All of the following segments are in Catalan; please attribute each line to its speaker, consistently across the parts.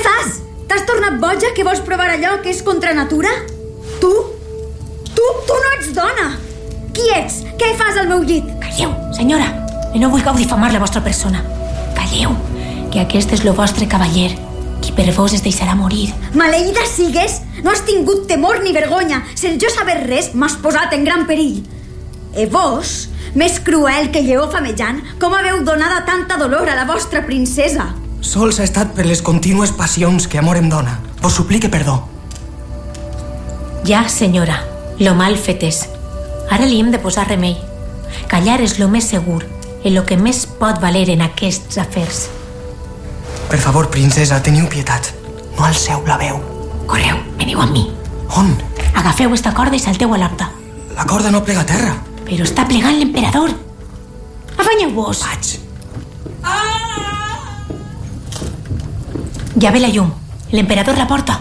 Speaker 1: fas? T'has tornat boja que vols provar allò que és contra natura? Tu no ets dona! Qui ets? Què fas al meu llit?
Speaker 2: Calleu, senyora, i no vulgueu difamar la vostra persona. Calleu, que aquest és lo vostre cavaller, qui per vos es deixarà morir.
Speaker 1: Maleïda sigues! No has tingut temor ni vergonya. Sense jo saber res, m'has posat en gran perill. E vos, més cruel que lleó famejant, com haveu donada tanta dolor a la vostra princesa?
Speaker 3: Sols ha estat per les contínues passions que amor em dona. Vos suplique perdó.
Speaker 2: Ja, senyora, lo mal fet és. Ara li hem de posar remei. Callar és lo més segur i lo que més pot valer en aquests afers.
Speaker 3: Per favor, princesa, teniu pietat. No alceu la veu.
Speaker 2: Correu, veniu amb mi.
Speaker 3: On?
Speaker 2: Agafeu esta corda i salteu a l'horta.
Speaker 3: La corda no plega a terra.
Speaker 2: Però està plegant l'emperador. Afanyeu-vos.
Speaker 3: Vaig.
Speaker 2: Ja ve la llum. L'emperador la porta.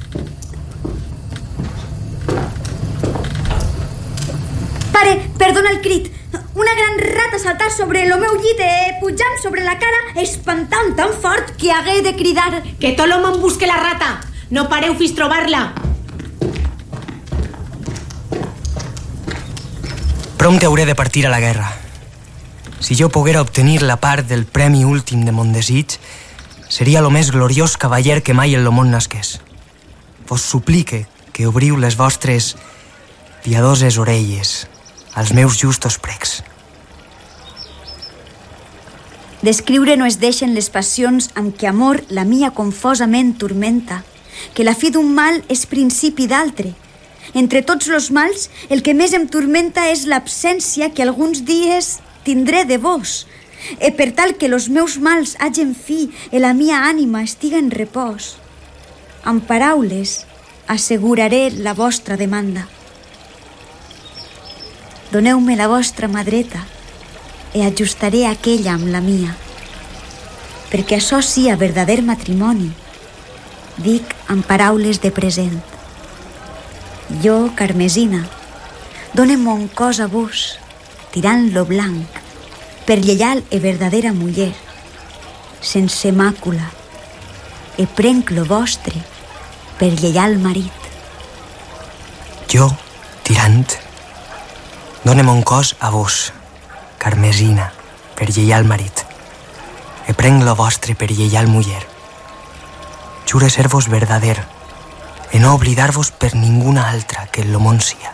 Speaker 1: Pare, perdona el crit. Una gran rata saltar sobre el meu llit pujant sobre la cara, espantant tan fort que hagué de cridar.
Speaker 2: Que tot l'home em busque la rata. No pareu fins trobar-la.
Speaker 3: Prompte hauré de partir a la guerra. Si jo poguera obtenir la part del premi últim de mon desig, seria lo més gloriós cavaller que mai en lo món nasqués. Vos suplique que obriu les vostres piadoses orelles als meus justos precs.
Speaker 1: D'escriure no es deixen les passions amb què amor la mia confosament turmenta, que la fi d'un mal és principi d'altre. Entre tots los mals, el que més em turmenta és l'absència que alguns dies tindré de vos, e per tal que los meus mals hagen fi e la mia ànima estiga en repòs. Amb paraules asseguraré la vostra demanda. Doneu-me la vostra mà dreta e ajustaré aquella amb la mia, perquè això sia verdader matrimoni, dic amb paraules de present. Jo, Carmesina, done mon cos a vos, tirant-lo blanc, per lleial e verdadera muller, sense màcula, e prenc lo vostre per lleial marit.
Speaker 3: Jo, tirant, done mon cos a vos, Carmesina, per lleial marit, e prenc lo vostre per lleial muller. Jure ser-vos verdader, e no oblidar-vos per ninguna altra que en lo món sia.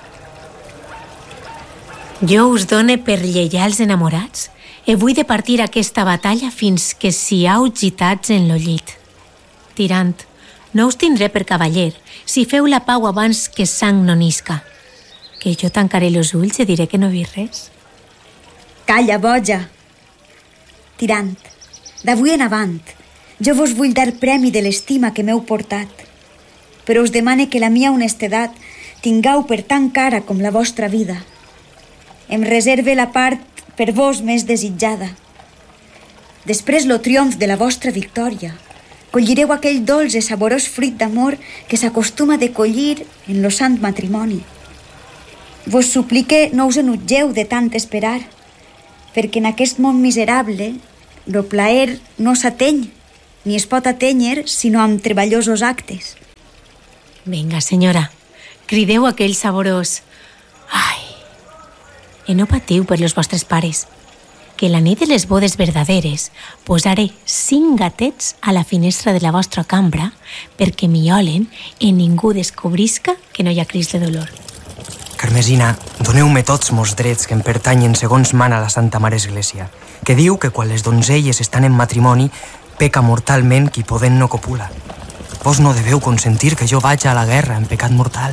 Speaker 2: Jo us done per lleials enamorats e vull de partir aquesta batalla fins que siau gitats en lo llit. Tirant, no us tindré per cavaller si feu la pau abans que sang no nisca, que jo tancaré los ulls i diré que no he vist res.
Speaker 1: Calla, boja! Tirant, d'avui en avant, jo vos vull dar premi de l'estima que m'heu portat, però us demane que la mia honestedat tingueu per tan cara com la vostra vida. Em reserve la part per vos més desitjada. Després lo triomf de la vostra victòria, collireu aquell dolç i saborós fruit d'amor que s'acostuma de collir en lo sant matrimoni. Vos suplique no us enutgeu de tant esperar, perquè en aquest món miserable lo plaer no s'ateny, ni es pot atènyer sinó amb treballosos actes.
Speaker 2: Vinga, senyora, crideu aquell saborós. Ai, i no patiu per los vostres pares, que la nit de les bodes verdaderes posaré 5 gatets a la finestra de la vostra cambra perquè miolen i ningú descobrisca que no hi ha cris de dolor.
Speaker 3: Carmesina, doneu-me tots mos drets que em pertanyen segons mana la Santa Mare Església, que diu que quan les donzelles estan en matrimoni peca mortalment qui podent no copula. Vos no deveu consentir que jo vaig a la guerra en pecat mortal.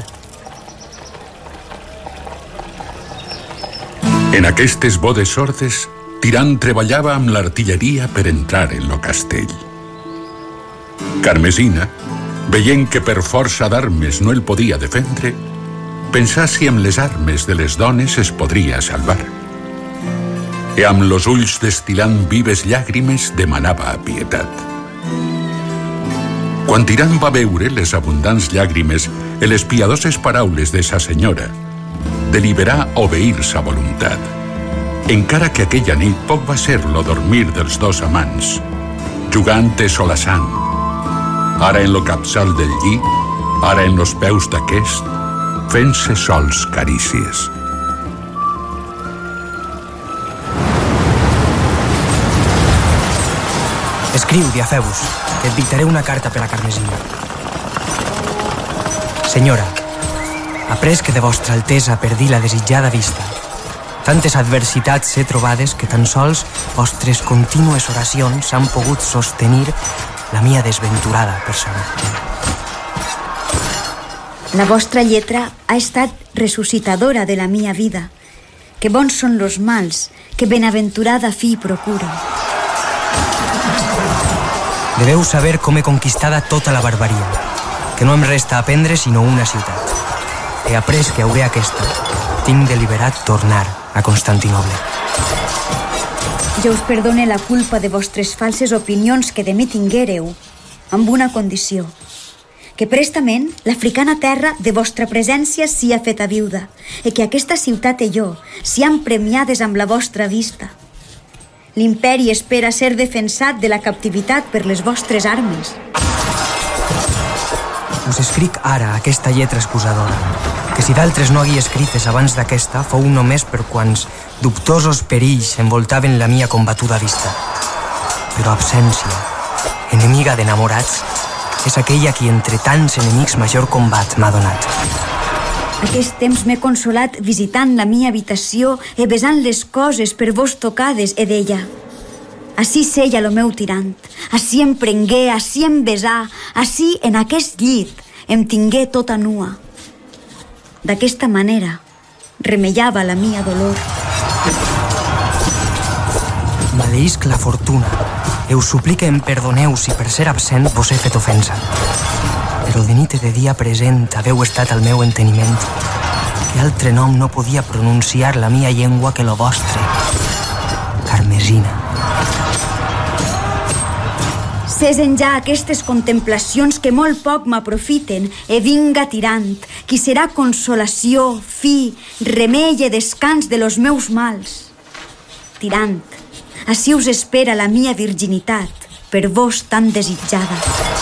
Speaker 4: En aquestes bodes sordes, Tirant treballava amb l'artilleria per entrar en lo castell. Carmesina, veient que per força d'armes no el podia defendre, pensà si amb les armes de les dones es podria salvar. I amb los ulls destilant vives llàgrimes demanava pietat. Quan Tirant va veure les abundants llàgrimes i les piadoses paraules de sa senyora, deliberà obeir sa voluntat, encara que aquella nit poc va ser lo dormir dels dos amants, jugant i solassant, ara en lo capçal del llit, ara en los peus d'aquest, fent-se sols carícies.
Speaker 3: Escriu, Diafebus, que et dictaré una carta per a Carmesina. Senyora, après que de vostra altesa perdí la desitjada vista, tantes adversitats he trobades que tan sols vostres contínues oracions han pogut sostenir la mia desventurada persona.
Speaker 1: La vostra lletra ha estat ressuscitadora de la mia vida. Que bons són los mals, que benaventurada fi procura.
Speaker 3: Deveu saber com he conquistada tota la barbaria, que no em resta aprendre sinó una ciutat. He après que hauré aquesta. Tinc deliberat tornar a Constantinoble.
Speaker 1: Jo us perdone la culpa de vostres falses opinions que de mi tinguéreu, amb una condició, que prestament l'africana terra de vostra presència sia feta viuda, i que aquesta ciutat i jo sian premiades amb la vostra vista. L'imperi espera ser defensat de la captivitat per les vostres armes.
Speaker 3: Us escric ara aquesta lletra excusadora, que si d'altres no hagué escrites abans d'aquesta, fou només per quants dubtosos perills envoltaven la mia combatuda vista. Però absència, enemiga d'enamorats, és aquella qui entre tants enemics major combat m'ha donat.
Speaker 1: Aquest temps m'he consolat visitant la mia habitació i besant les coses per vos tocades e d'ella. Ací seia lo meu tirant, ací em prengué, ací em besà, ací en aquest llit em tingué tota nua. D'aquesta manera remeiava la mia dolor.
Speaker 3: Maleïsc la fortuna. Us suplique em perdoneu si per ser absent vos he fet ofensa. Però de nit i de dia present haveu estat al meu enteniment, que altre nom no podia pronunciar la mia llengua que lo vostre. Carmesina.
Speaker 1: Cesen ja aquestes contemplacions que molt poc m'aprofiten e vinga tirant, qui serà consolació, fi, remei i descans de los meus mals. Tirant, ací us espera la mia virginitat, per vos tan desitjada.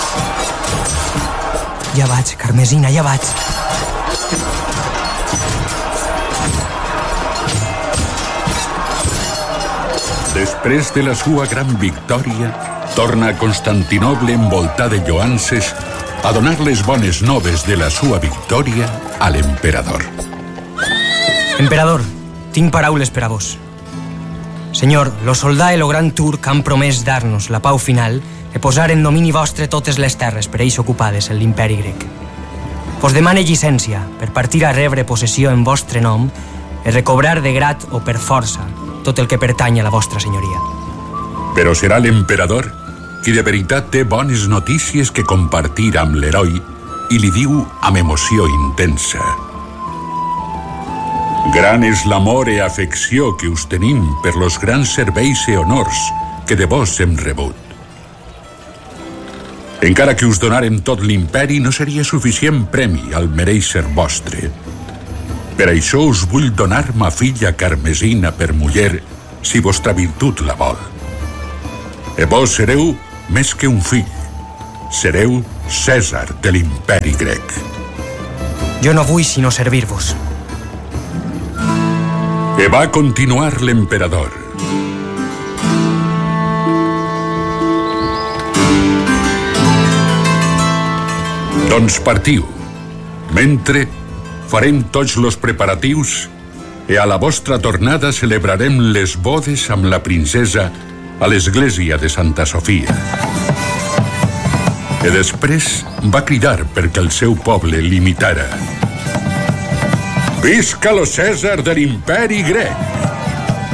Speaker 3: Ja vaig, Carmesina, ja vaig.
Speaker 4: Després de la sua gran victòria, torna a Constantinoble envoltat de lloances a donar les bones noves de la sua victòria a l'emperador.
Speaker 3: Emperador, tinc paraules per a vos. Senyor, lo soldà i lo gran turc han promès dar-nos la pau final i posar en domini vostre totes les terres per ells ocupades en l'imperi grec. Vos demane llicència per partir a rebre possessió en vostre nom i recobrar de grat o per força tot el que pertany a la vostra senyoria.
Speaker 4: Però serà l'emperador qui de veritat té bones notícies que compartir amb l'heroi i li diu amb emoció intensa: gran és l'amor i afecció que us tenim per los grans serveis i honors que de vos hem rebut. Encara que us donarem tot l'imperi, no seria suficient premi al mereixer vostre. Per això us vull donar ma filla Carmesina per muller, si vostra virtut la vol. E vos sereu més que un fill. Sereu Cèsar de l'imperi grec.
Speaker 3: Jo no vull sinó servir-vos.
Speaker 4: E va continuar l'emperador. Doncs partiu. Mentre farem tots los preparatius i a la vostra tornada celebrarem les bodes amb la princesa a l'església de Santa Sofia. I després va cridar perquè el seu poble l'imitara. Visca lo Cèsar de l'imperi grec!